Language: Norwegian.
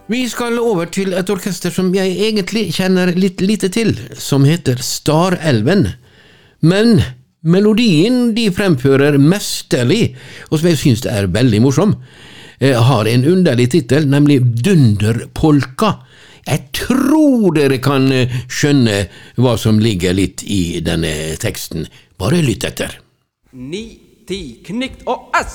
Vi skal over til et orkester som jeg egentlig kjenner litt lite til, som heter Starelven. Men melodien de fremfører mesterlig, og som jeg synes er veldig morsom, har en underlig titel, nemlig Dunderpolka. Jeg tror dere kan skjønne hva som ligger litt i denne teksten. Bare lytt etter. 9, 10, knykt og ass!